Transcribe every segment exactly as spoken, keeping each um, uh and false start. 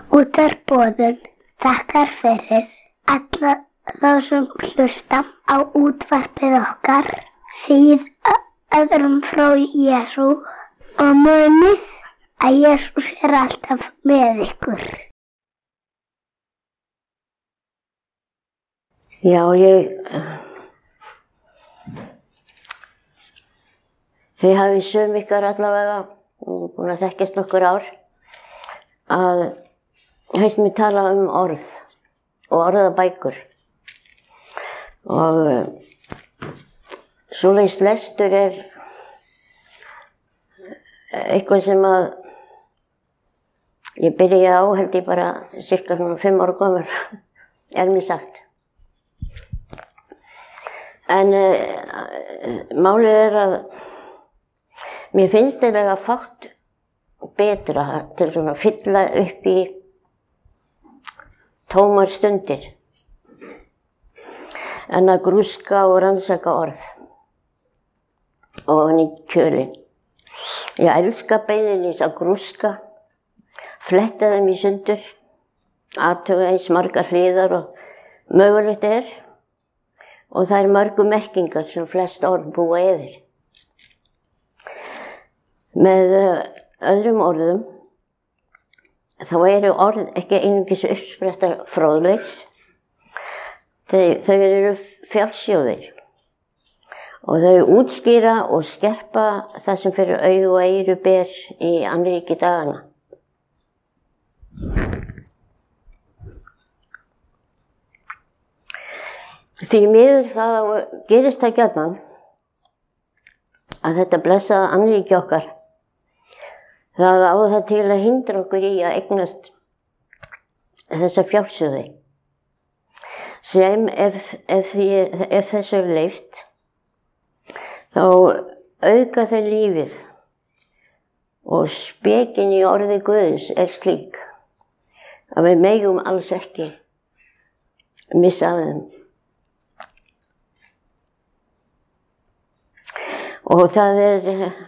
Útvarpsboðun þakkar fyrir alla þá sem hlusta á útvarpið okkar, segið öðrum frá Jesú og munið að Jesús er alltaf með ykkur. Já, ég... Þið hafið sum ykkar allavega, búin að þekkjast nokkur ár, að heilt mér tala um orð og orðabækur. Og svoleiðis lestur er eitthvað sem að ég byrjaði á, held ég bara cirka svona fimm ára gömul, er mér sagt. En uh, málið er að mér finnst eiginlega fátt betra til svona að fylla upp í tómar stundir en að grúska og rannsaka orð ofan í kjölinn. Ég elska beinlínis að grúska, fletta þeim í sundur, athuga eins margar hliðar og mögulegt er, og það er mörgu merkingar sem flest orð búa yfir. Með öðrum orðum, þá eru orð ekki einungis uppspretta fróðleiks, þau, þau eru fjársjóðir og þau útskýra og skerpa það sem fyrir augu og eyru ber í annríki dagana. Því miður það gerist það gjarnan að þetta blessaða annríki okkar, það á það til að hindra okkur í að eignast þessa fjársjóði sem ef, ef, því, ef þessu er leyft þá auka þeir lífið og spekin í orði Guðs er slík að við megum alls ekki missa af þeim. Og það er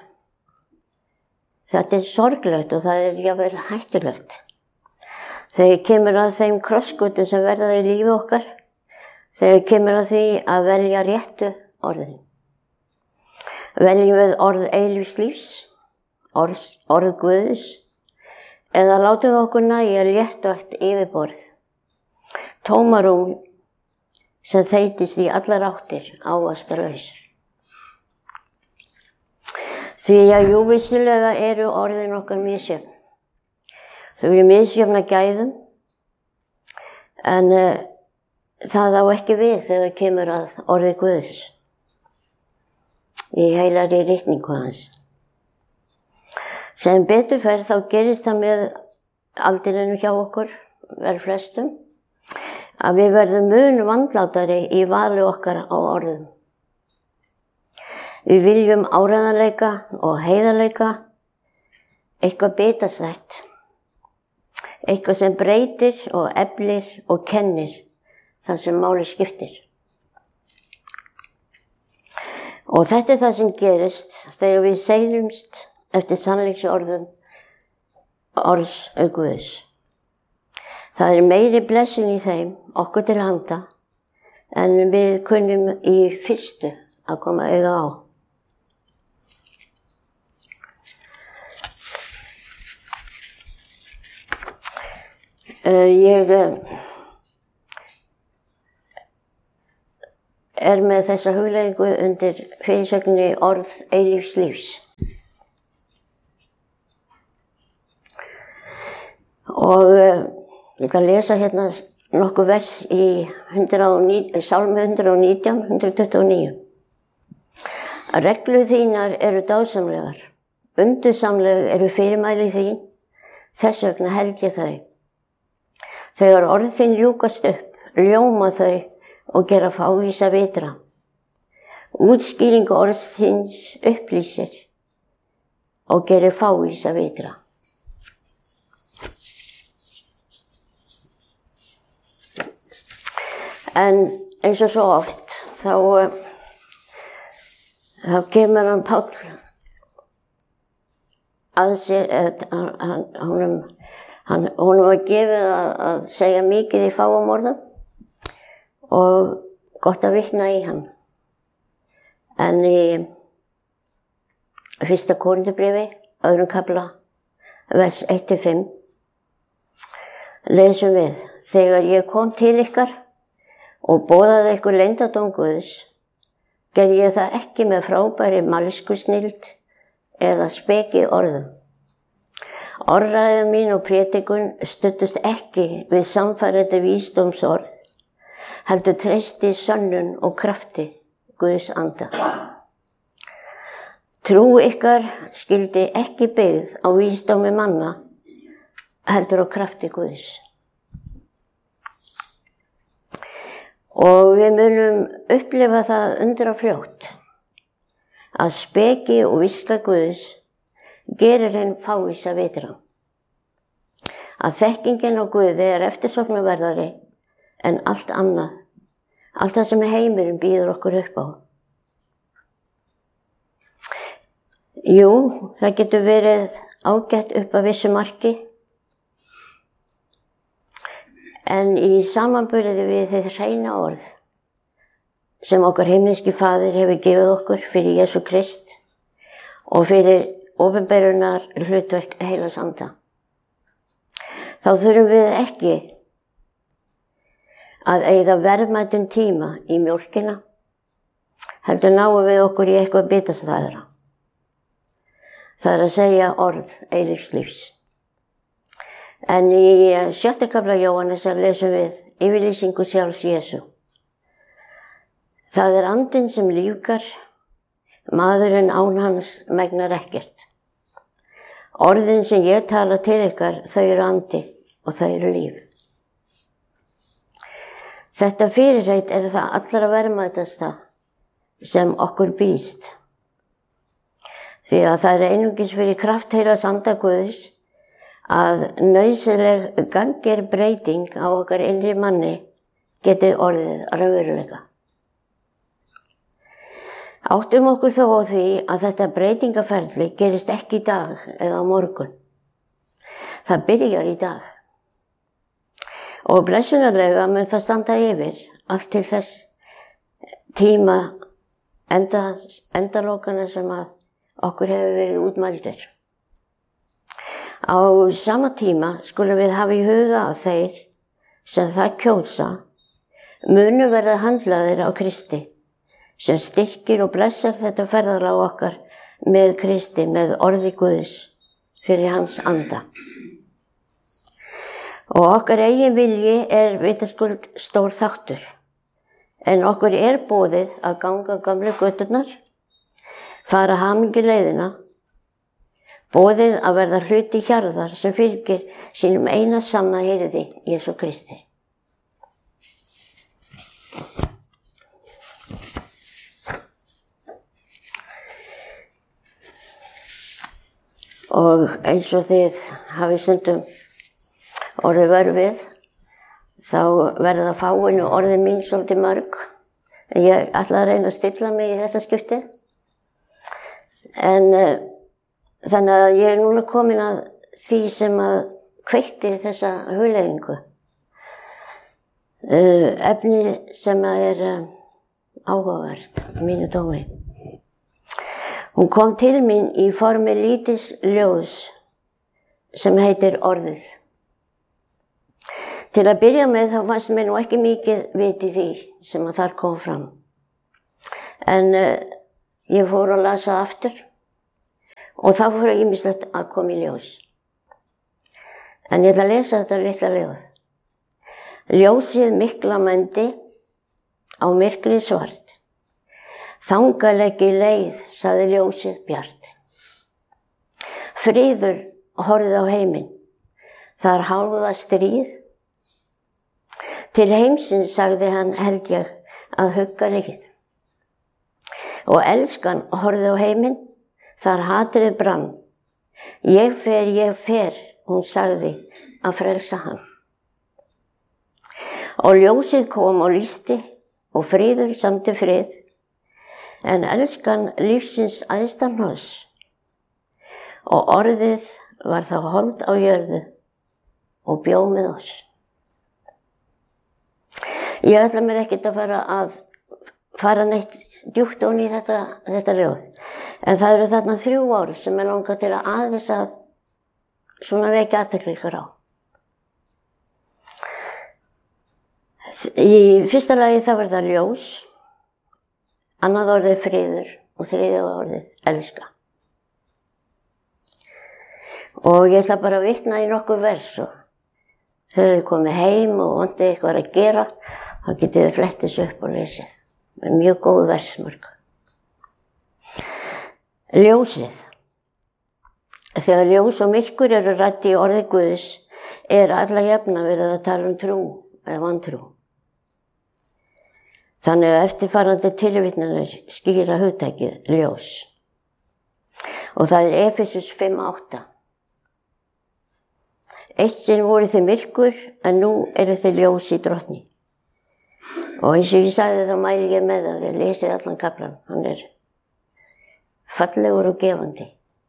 Þetta er sorglegt og það er jafnvel hættulegt. Þegar kemur að þeim krossgötum sem verða í lífi okkar, þegar kemur að því að velja réttu orðin. Veljum við orð eilífs lífs, orð, orð Guðs, eða látum við okkur nægja léttvægt yfirborð, tómarúm sem þeytist í allar áttir ávaxtalaus. Því að jú vissulega eru orðin okkar misjöfn. Þau eru misjöfn að gæðum, en uh, það á ekki við þegar kemur að orði Guðs í heilagri ritningu hans. Sem betur fer þá gerist það með aldrinum hjá okkur, verð flestum, að við verðum mun vandlátari í vali okkar á orðum. Við viljum áreiðanleika og heiðarleika, eitthvað bitastætt, eitthvað sem breytir og eflir og kennir það sem máli skiptir. Og þetta er það sem gerist þegar við seilumst eftir sannleiksorðum orðs Guðs. Það er meiri blessun í þeim, okkur til handa, en við kunnum í fyrstu að koma auga á. Ég er með þessa hugleiðingu undir fyrirsögninni orð eilífs lífs. Og ég kann lesa hérna nokkuð vers í Sálmi hundrað og nítján, hundrað tuttugu og níu. Reglur þínar eru dásamlegar, undursamleg eru fyrirmæli þín, þess vegna held ég þau. Þegar orð þín ljúkast upp, ljóma þau og gera fávísa vitra. Útskýring orðs þíns upplýsir og gerir fávísa vitra. En eins og svo oft, þá, þá kemur hann Páll að sér, hann, hann, Hann, hún var gefið að, að segja mikið í fáum orðum og gott að vitna í hann. En í fyrsta Korinthubréfi, öðrum kafla, vers eitt til fimm, lesum við: Þegar ég kom til ykkar og boðaði ykkur leyndardóm Guðs, gerði ég það ekki með frábæri mælskusnilld eða speki orðum. Orðræða mín og prédikun studdust ekki við samfærandi vísdómsorð, heldur treysti sönnun og krafti Guðs anda. Trú ykkar skyldi ekki byggð á vísdómi manna, heldur á krafti Guðs. Og við munum upplifa það undra fljótt að speki og viska Guðs gerir henn fávísa vitra. Að þekkingin á Guði er eftirsóknarverðari en allt annað, allt það sem heimurinn býður okkur upp á. Jú, það getur verið ágætt upp að vissu marki, en í samanburði við þið hreina orð sem okkar himneski Faðir hefur gefið okkur fyrir Jesú Krist og fyrir opinberunar hlutverk heilags anda, þá þurfum við ekki að eyða verðmætum tíma í mjólkina, heldur náum við okkur í eitthvað bitastæðra. Það er að segja orð eilífs lífs. En í sjötta kafla Jóhannesar lesum við yfirlýsingu sjálfs Jesú. Það er andinn sem lífgar, maðurinn án hans megnar ekkert. Orðin sem ég tala til ykkar, þau eru andi og þau eru líf. Þetta fyrirheit er það allra verðmætasta sem okkur býst. Því að það er einungis fyrir kraft heilags anda Guðs að nauðsynleg gangger breyting á okkar innri manni geti orðið raunveruleika. Áttum okkur þó á því að þetta breytingaferli gerist ekki í dag eða á morgun. Það byrjar í dag. Og blessunarlega mun það standa yfir allt til þess tíma enda, endalokana sem að okkur hefur verið útmældir. Á sama tíma skulum við hafa í huga að þeir sem það kjósa munu verða handlaðir á Kristi, sem styrkir og blessar þetta ferðalag okkar með Kristi, með orði Guðs fyrir hans anda. Og okkar eigin vilji er vitaskuld stór þáttur, en okkur er boðið að ganga gamlu göturnar, fara hamingjuleiðina, boðið að verða hluti hjarðar sem fylgir sínum eina sanna hirði, Jesú Kristi. Og eins og þið hafið stundum orðið vör við, þá verða fáinu orðið mín svolítið mörg. Ég ætla að reyna að stilla mig í þetta skipti. En uh, þannig að ég er núna komin að því sem að kveikti þessa hugleiðingu. Uh, efni sem að er uh, áhugavert í mínu dómi. Hún kom til mín í formi lítils ljóðs sem heitir Orðið. Til að byrja með þá fannst mér nú ekki mikið vit í því sem að þar kom fram. En uh, ég fór að lasa aftur og þá fór að ýmislegt að koma í ljós. En ég ætla að lesa þetta litla ljóð. Ljósið mikla mændi á myrkrið svart. Þangaleggi leið, sagði ljósið bjart. Fríður horfði á heiminn, þar hálfa stríð. Til heimsins, sagði hann, held ég að hugga leið. Og elskan horfði á heiminn, þar hatrið brann. Ég fer, ég fer, hún sagði, að frelsa hann. Og ljósið kom og lýsti og fríður samdi frið. En elskan lífsins æðsta hnoss og orðið var þá hold á jörðu og bjó með oss. Ég ætla mér ekkert að fara að fara neitt djúpt ofan í þetta, þetta ljóð. En það eru þarna þrjú ár sem ég langar til að aðeins að svona vekja athygli ykkur á. Í fyrsta lagi það var það ljós, annað orðið friður og þriðja orðið elska. Og ég ætla bara að vitna í nokkur vers og þegar þið komið heim og vantið eitthvað að gera, þá getið þið flettis upp og lesið. Með mjög góð versmörk. Ljósið. Þegar ljós og myrkur eru rædd í orði Guðs, er alla jafna verið að tala um trú eða vantrú. Þannig að eftirfarandi tilvitnanir skýra hugtakið ljós. Og það er Efesus fimm átta. Eitt sinn voru þið myrkur, en nú eru þið ljós í Drottni. Og eins og ég sagði þá mæli ég með að ég lesið allan kaflan. Hann er fallegur og gefandi.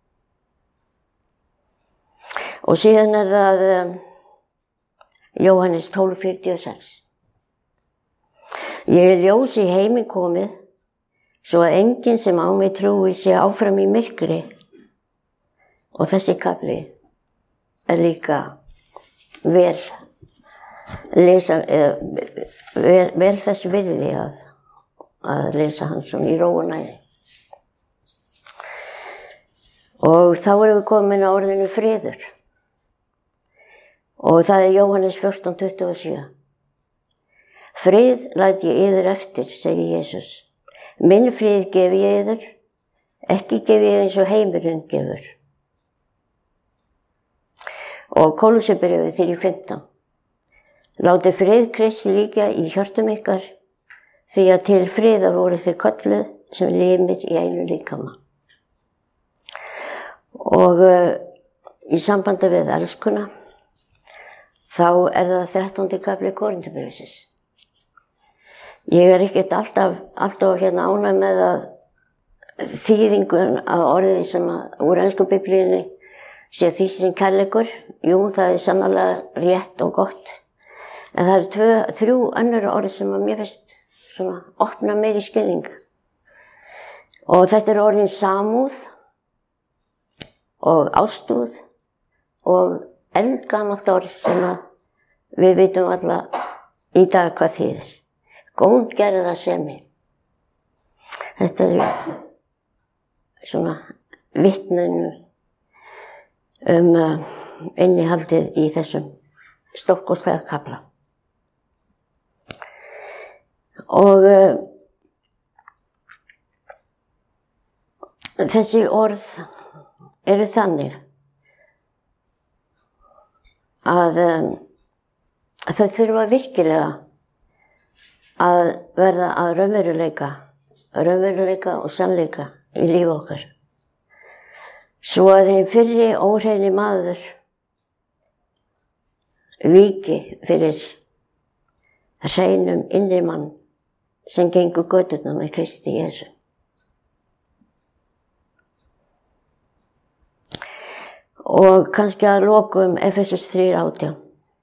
Og síðan er það um, Jóhannes tólf fjörutíu og sex. Ég er ljós í heiminn komið, svo að enginn sem á mig trúi sé áfram í myrkri. Og þessi kafli er líka vel, lesa, vel, vel þess virði að, að lesa hann svona í ró og næði. Og þá erum við komin á orðinu friður. Og það er Jóhannes fjórtán tuttugu og sjö. Frið læt ég yður eftir, segir Jesús. Minn frið gef ég yður, ekki gef ég eins og heimurinn gefur. Og Kólussarbréfið þrjú fimmtán. Látið frið Kristi líka í hjörtum ykkar, því að til friðar voru þið kölluð sem limir í einu líkama. Og uh, í sambandi við elskuna, þá er það þrettándi kafli Korinthubréfsins. Ég er ekkert alltaf, alltaf hérna ánægð með að þýðingun af orðið sem að úr ensku biblíunni sé því sem kærleikur. Jú, það er sannarlega rétt og gott. En það eru tvö, þrjú önnur orð sem að mér finnst svona opna meir í skilning. Og þetta eru orðin samúð og ástúð og eldgamalt orð sem að við vitum alla í dag hvað þýðir. Góðgerðarsemi. Þetta er svona vitninu um uh, innihaldið í þessum stórkostlega kafla. Og uh, þessi orð eru þannig að um, þau þurfa virkilega að verða að raunveruleika, raunveruleika og sannleika í lífi okkar. Svo að þeim fyrri óhreini maður víki fyrir hreinum innri mann sem gengur göturnar með Kristi Jesú. Og kannski að lokum Efesus þrjú átján.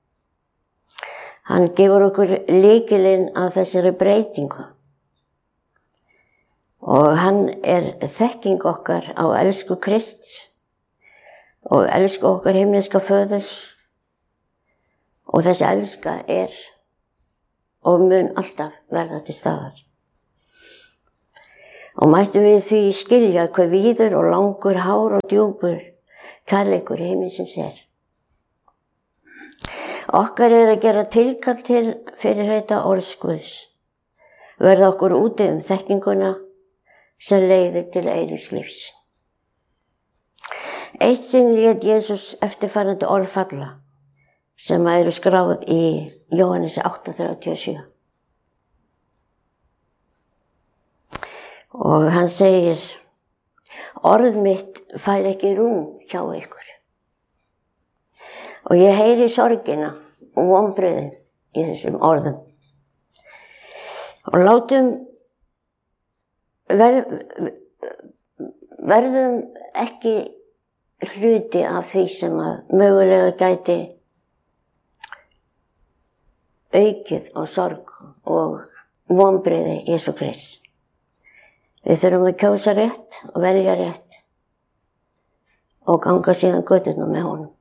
Hann gefur okkur lykilinn að þessari breytingu. Og hann er þekking okkar á elsku Krists og elsku okkar himneska föðurs. Og þessi elska er og mun alltaf verða til staðar. Og mættum við því skilja hve víður og langur, hár og djúpur kærleikur himinsins er. Okkar er að gera tilkall til fyrirheita orðs Guðs. Verða okkur úti um þekkinguna sem leiðir til eilífs lífs. Eitt sinn lét Jesús eftirfarandi orð falla sem eru skráð í Jóhannes átta þrjátíu og sjö. Og hann segir, orð mitt fær ekki rúm hjá ykkur. Og ég heyri sorgina og vonbrigðin í þessum orðum. Og látum, ver, verðum ekki hluti af því sem að mögulega gæti aukið á sorg og vonbrigði Jesú Krists. Við þurfum að kjósa rétt og velja rétt og ganga síðan göturnar með honum.